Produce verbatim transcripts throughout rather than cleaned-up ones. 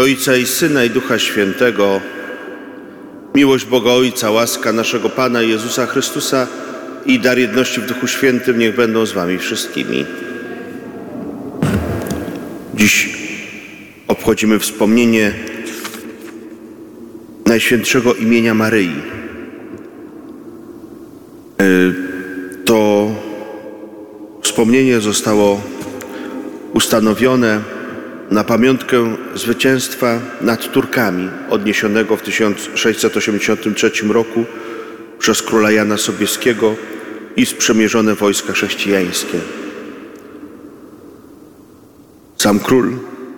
Ojca i Syna i Ducha Świętego, miłość Boga Ojca, łaska naszego Pana Jezusa Chrystusa i dar jedności w Duchu Świętym niech będą z wami wszystkimi. Dziś obchodzimy wspomnienie Najświętszego imienia Maryi. To wspomnienie zostało ustanowione na pamiątkę zwycięstwa nad Turkami odniesionego w tysiąc sześćset osiemdziesiątym trzecim roku przez króla Jana Sobieskiego i sprzymierzone wojska chrześcijańskie. Sam król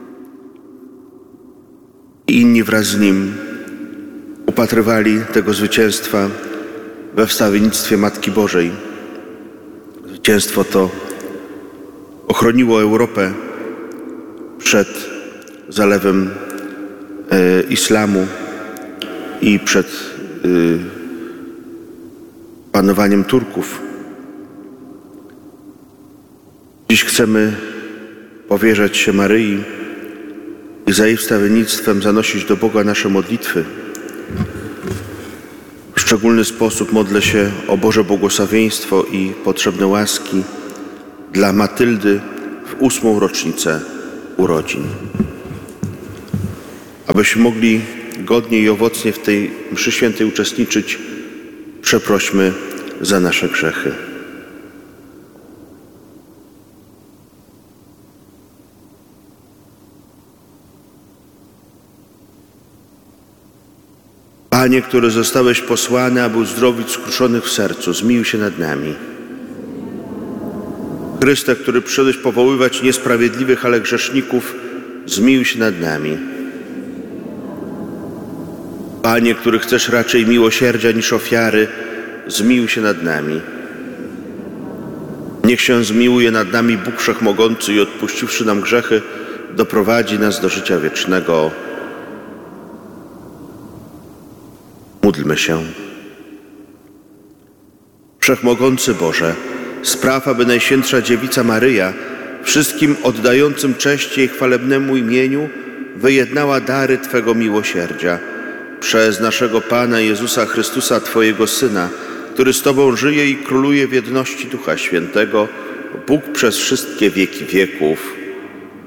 i inni wraz z nim upatrywali tego zwycięstwa we wstawiennictwie Matki Bożej. Zwycięstwo to ochroniło Europę przed zalewem e, islamu i przed e, panowaniem Turków. Dziś chcemy powierzać się Maryi i za jej wstawiennictwem zanosić do Boga nasze modlitwy. W szczególny sposób modlę się o Boże błogosławieństwo i potrzebne łaski dla Matyldy w ósmą rocznicę urodzin. Abyśmy mogli godnie i owocnie w tej mszy świętej uczestniczyć, przeprośmy za nasze grzechy. Panie, który zostałeś posłany, aby uzdrowić skruszonych w sercu, zmiłuj się nad nami. Chryste, który przyszedłeś powoływać niesprawiedliwych, ale grzeszników, zmiłuj się nad nami. Panie, który chcesz raczej miłosierdzia niż ofiary, zmiłuj się nad nami. Niech się zmiłuje nad nami Bóg Wszechmogący i odpuściwszy nam grzechy, doprowadzi nas do życia wiecznego. Módlmy się. Wszechmogący Boże, spraw, aby Najświętsza Dziewica Maryja wszystkim oddającym cześć jej chwalebnemu imieniu wyjednała dary Twego miłosierdzia przez naszego Pana Jezusa Chrystusa, Twojego Syna, który z Tobą żyje i króluje w jedności Ducha Świętego, Bóg przez wszystkie wieki wieków.